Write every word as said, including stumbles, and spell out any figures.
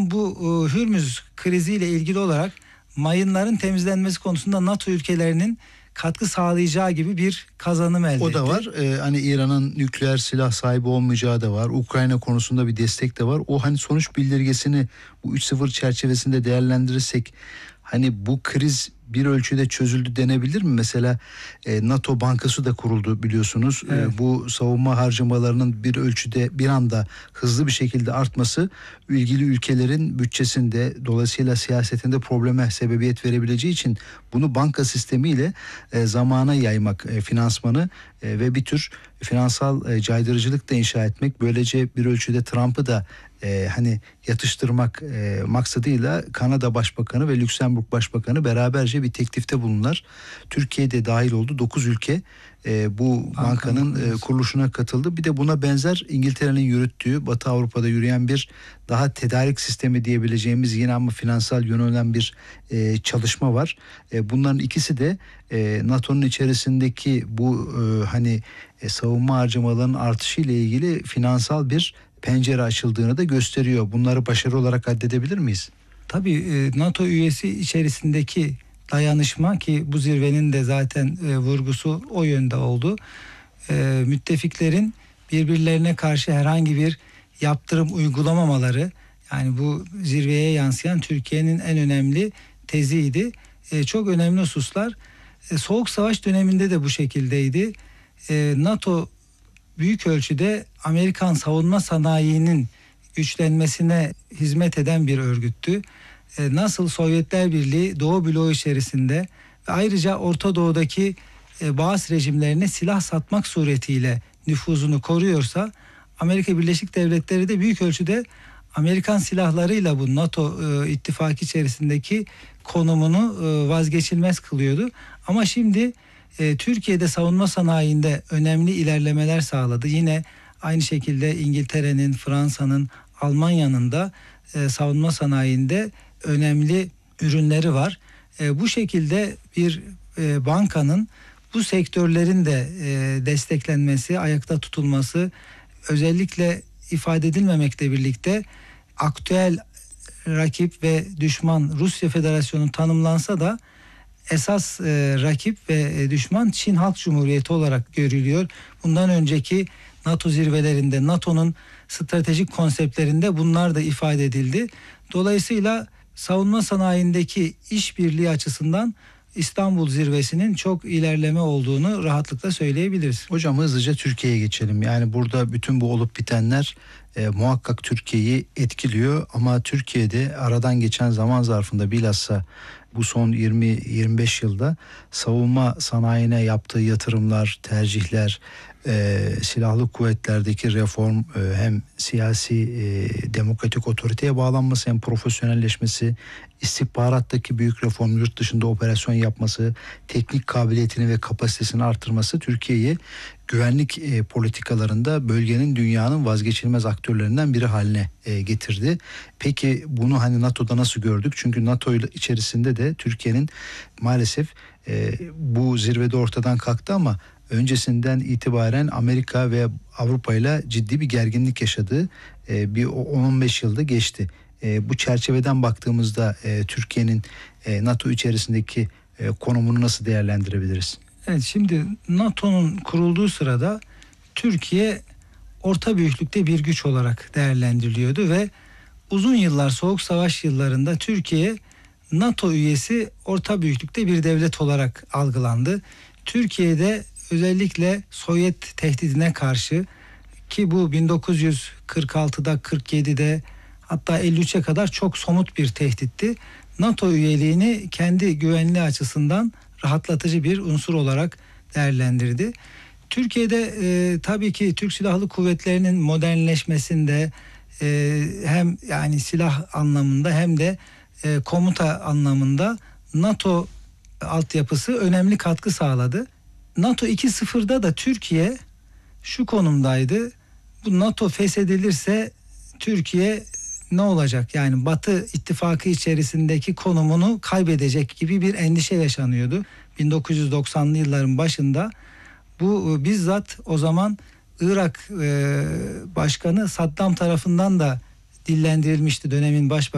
Şimdi bu e, Hürmüz kriziyle ilgili olarak mayınların temizlenmesi konusunda NATO ülkelerinin katkı sağlayacağı gibi bir kazanım elde etti. O da var. Ee, hani İran'ın nükleer silah sahibi olmayacağı da var. Ukrayna konusunda bir destek de var. O hani sonuç bildirgesini bu üç sıfır çerçevesinde değerlendirirsek hani bu kriz bir ölçüde çözüldü denebilir mi? Mesela e, NATO bankası da kuruldu biliyorsunuz. Evet. E, bu savunma harcamalarının bir ölçüde bir anda hızlı bir şekilde artması ilgili ülkelerin bütçesinde dolayısıyla siyasetinde probleme sebebiyet verebileceği için bunu banka sistemiyle e, zamana yaymak e, finansmanı e, ve bir tür finansal e, caydırıcılık da inşa etmek. Böylece bir ölçüde Trump'ı da e, hani yatıştırmak e, maksadıyla Kanada Başbakanı ve Lüksemburg Başbakanı beraberce bir teklifte bulundular. Türkiye'de dahil oldu. dokuz ülke e, bu Bankanın bankanın e, kuruluşuna katıldı. Bir de buna benzer İngiltere'nin yürüttüğü Batı Avrupa'da yürüyen bir daha tedarik sistemi diyebileceğimiz yine ama finansal yönelen bir e, çalışma var. E, bunların ikisi de e, NATO'nun içerisindeki bu e, hani e, savunma harcamalarının artışı ile ilgili finansal bir pencere açıldığını da gösteriyor. Bunları başarı olarak addedebilir miyiz? Tabii NATO üyesi içerisindeki dayanışma ki bu zirvenin de zaten e, vurgusu o yönde oldu. E, müttefiklerin birbirlerine karşı herhangi bir yaptırım uygulamamaları, yani bu zirveye yansıyan Türkiye'nin en önemli teziydi. E, çok önemli hususlar. E, Soğuk Savaş döneminde de bu şekildeydi. E, NATO büyük ölçüde Amerikan savunma sanayinin güçlenmesine hizmet eden bir örgüttü. E, nasıl Sovyetler Birliği Doğu bloğu içerisinde ve ayrıca Orta Doğu'daki e, Baas rejimlerine silah satmak suretiyle nüfuzunu koruyorsa, Amerika Birleşik Devletleri de büyük ölçüde Amerikan silahlarıyla bu NATO e, ittifakı içerisindeki konumunu e, vazgeçilmez kılıyordu. Ama şimdi e, Türkiye'de savunma sanayinde önemli ilerlemeler sağladı. Yine aynı şekilde İngiltere'nin, Fransa'nın, Almanya'nın da e, savunma sanayinde önemli ürünleri var. E, bu şekilde bir e, bankanın bu sektörlerin de e, desteklenmesi, ayakta tutulması, özellikle ifade edilmemekle birlikte aktüel rakip ve düşman Rusya Federasyonu tanımlansa da esas e, rakip ve e, düşman Çin Halk Cumhuriyeti olarak görülüyor. Bundan önceki NATO zirvelerinde, NATO'nun stratejik konseptlerinde bunlar da ifade edildi. Dolayısıyla savunma sanayindeki işbirliği açısından İstanbul zirvesinin çok ilerleme olduğunu rahatlıkla söyleyebiliriz. Hocam hızlıca Türkiye'ye geçelim. Yani burada bütün bu olup bitenler e, muhakkak Türkiye'yi etkiliyor ama Türkiye'de aradan geçen zaman zarfında bilhassa bu son yirmi yirmi beş yılda savunma sanayine yaptığı yatırımlar, tercihler, e, silahlı kuvvetlerdeki reform, e, hem siyasi e, demokratik otoriteye bağlanması hem profesyonelleşmesi, istihbarattaki büyük reform, yurt dışında operasyon yapması, teknik kabiliyetini ve kapasitesini artırması Türkiye'yi güvenlik e, politikalarında bölgenin, dünyanın vazgeçilmez aktörlerinden biri haline e, getirdi. Peki bunu hani NATO'da nasıl gördük? Çünkü NATO içerisinde de Türkiye'nin maalesef e, bu zirvede ortadan kalktı ama öncesinden itibaren Amerika ve Avrupa ile ciddi bir gerginlik yaşadığı e, bir on on beş yılda geçti. E, bu çerçeveden baktığımızda e, Türkiye'nin e, NATO içerisindeki e, konumunu nasıl değerlendirebiliriz? Evet, şimdi NATO'nun kurulduğu sırada Türkiye orta büyüklükte bir güç olarak değerlendiriliyordu ve uzun yıllar, Soğuk Savaş yıllarında Türkiye NATO üyesi orta büyüklükte bir devlet olarak algılandı. Türkiye'de özellikle Sovyet tehdidine karşı, ki bu bin dokuz yüz kırk altıda, kırk yedide hatta elli üçe kadar çok somut bir tehditti. NATO üyeliğini kendi güvenliği açısından rahatlatıcı bir unsur olarak değerlendirdi. Türkiye'de e, tabii ki Türk Silahlı Kuvvetleri'nin modernleşmesinde e, hem yani silah anlamında hem de e, komuta anlamında NATO altyapısı önemli katkı sağladı. NATO iki nokta sıfırda da Türkiye şu konumdaydı. Bu NATO feshedilirse Türkiye ne olacak? Yani Batı ittifakı içerisindeki konumunu kaybedecek gibi bir endişe yaşanıyordu. bin dokuz yüz doksanlı yılların başında bu bizzat o zaman Irak e, Başkanı Saddam tarafından da dillendirilmişti, dönemin başbakanı.